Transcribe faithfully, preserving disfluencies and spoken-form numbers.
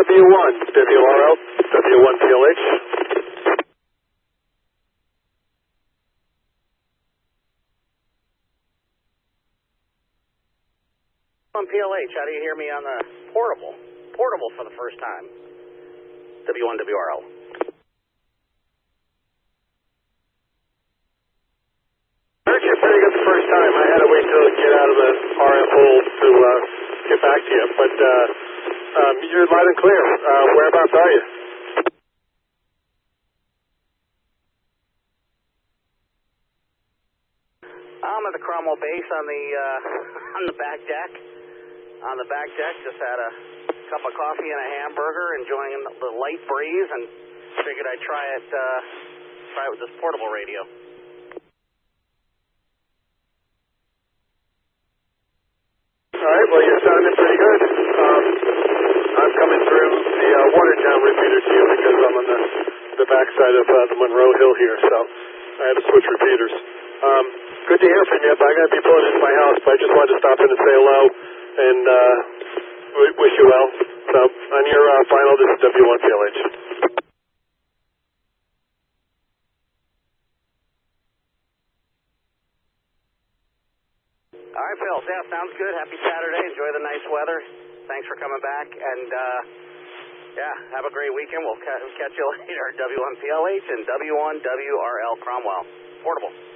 W one, W R L, W one P L H. On P L H, how do you hear me on the portable? Portable for the first time. W one W R L. I heard you pretty good the first time. I had to wait till you get out of the R F hole to uh, get back to you. But uh, um, you're loud and clear. Uh, whereabouts are you? I'm at the Cromwell base on the uh, on the back deck. On the back deck, just had a cup of coffee and a hamburger, enjoying the light breeze, and figured I'd try it. Uh, try it with this portable radio. All right, well, you're sounding pretty good. Um, I'm coming through the uh, Watertown repeater to you because I'm on the, the backside of uh, the Monroe Hill here, so I had to switch repeaters. Um, good to hear from you. But I'm going to be pulling into my house, but I just wanted to stop in and say hello and uh, w- wish you well. So on your uh, final, this is W one P L H. All right, Phil. Yeah, sounds good. Happy Saturday. Enjoy the nice weather. Thanks for coming back. And, uh, yeah, have a great weekend. We'll ca- catch you later. W one P L H and W one W R L Cromwell. Portable.